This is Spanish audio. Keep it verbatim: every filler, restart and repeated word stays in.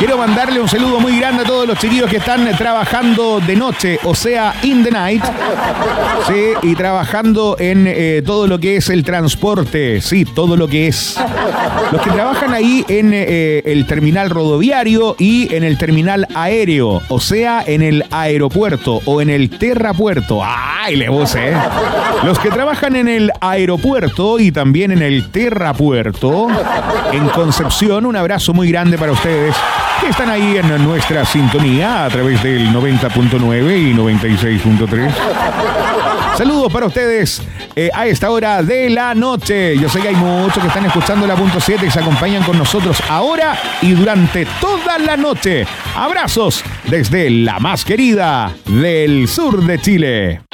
Quiero mandarle un saludo muy grande a todos los chiquillos que están trabajando de noche, o sea, in the night. Sí, y trabajando en eh, todo lo que es el transporte. Sí, todo lo que es. Los que trabajan ahí en eh, el terminal rodoviario y en el terminal aéreo, o sea, en el aeropuerto o en el terrapuerto. ¡Ay, le puse, eh! Los que trabajan en el aeropuerto y también en el terrapuerto, en Concepción, un abrazo muy grande para ustedes que están ahí en nuestra sintonía a través del noventa punto nueve y noventa y seis punto tres. Saludos para ustedes eh, a esta hora de la noche. Yo sé que hay muchos que están escuchando la punto siete y se acompañan con nosotros ahora y durante toda la noche. Abrazos desde la más querida del sur de Chile.